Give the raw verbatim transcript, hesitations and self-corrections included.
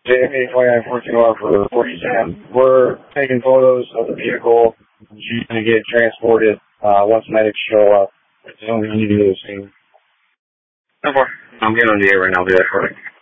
J M A twenty-nine fourteen one for forty-seven. We're taking photos of the vehicle. She's going to get transported uh, once medics show up. That's the only thing you need to do is see. No more. I'm getting on the air right now. I'll be there for it.